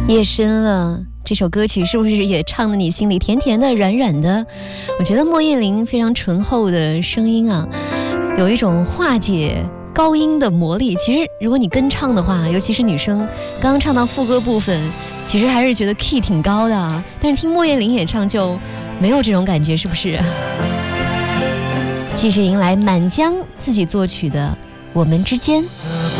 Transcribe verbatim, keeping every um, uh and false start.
夜深了，这首歌曲是不是也唱得你心里甜甜的、软软的？我觉得莫艳玲非常醇厚的声音啊，有一种化解高音的魔力。其实如果你跟唱的话，尤其是女生，刚刚唱到副歌部分，其实还是觉得 key 挺高的啊。但是听莫艳玲演唱就没有这种感觉，是不是？继续迎来满江自己作曲的《我们之间》。